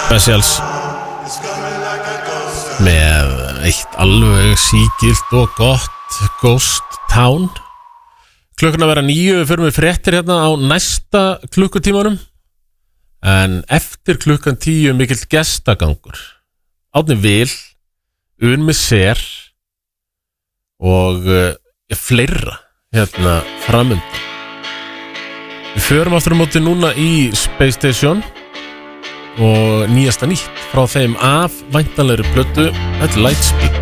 Specials með eitt alveg sígilt og gott Ghost Town. Klukkan að vera 9, fyrir við fréttir hérna á næsta klukkutímanum, en eftir klukkan 10 mikill gestagangur. Árni Vil, Unmi Sér og fleira hérna framundan. Við förum aftur á móti núna í Space Station og nýjasta nýtt frá þeim af væntanlegri plötu, þetta er Lightspeed.